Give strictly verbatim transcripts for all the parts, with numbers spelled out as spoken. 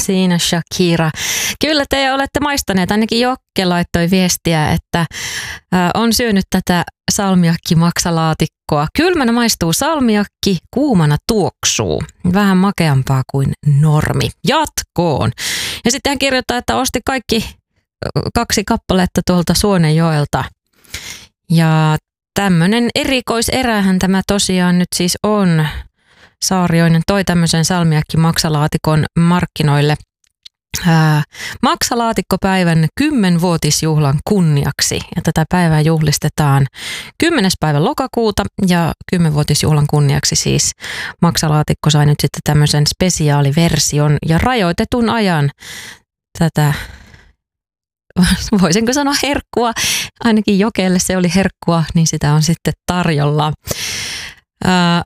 siinä Shakira. Kyllä te olette maistaneet, ainakin Jokke laittoi viestiä, että on syönyt tätä salmiakki-maksalaatikkoa. Kylmänä maistuu salmiakki, kuumana tuoksuu. Vähän makeampaa kuin normi. Jatkoon. Ja sitten hän kirjoittaa, että osti kaikki kaksi kappaletta tuolta Suonenjoelta. Ja tämmöinen erikoiserähän tämä tosiaan nyt siis on. Saarioinen toi tämmöisen salmiakki-maksalaatikon markkinoille ää, maksalaatikkopäivän kymmenvuotisjuhlan kunniaksi. Ja tätä päivää juhlistetaan kymmenes päivä lokakuuta ja kymmenvuotisjuhlan kunniaksi siis maksalaatikko sai nyt sitten tämmöisen spesiaaliversion ja rajoitetun ajan tätä, voisinko sanoa herkkua, ainakin Jokelle se oli herkkua, niin sitä on sitten tarjolla. Ää,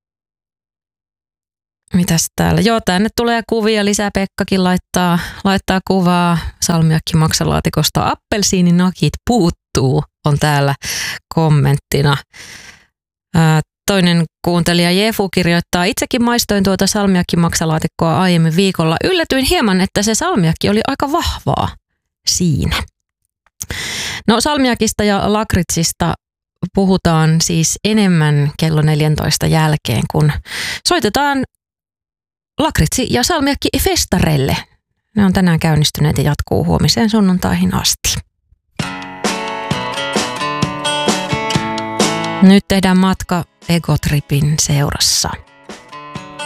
Mitäs täällä? Joo, tänne tulee kuvia. Lisää Pekkakin laittaa, laittaa kuvaa salmiakki-maksalaatikosta. Appelsiininakit puuttuu, on täällä kommenttina. Ää, toinen kuuntelija Jefu kirjoittaa, itsekin maistoin tuota salmiakki-maksalaatikkoa aiemmin viikolla. Yllätyin hieman, että se salmiakki oli aika vahvaa siinä. No salmiakista ja lakritsista puhutaan siis enemmän kello neljäntoista jälkeen, kun soitetaan lakritsi- ja salmiakki-festareille. Ne on tänään käynnistyneet ja jatkuu huomiseen sunnuntaihin asti. Nyt tehdään matka Egotripin seurassa.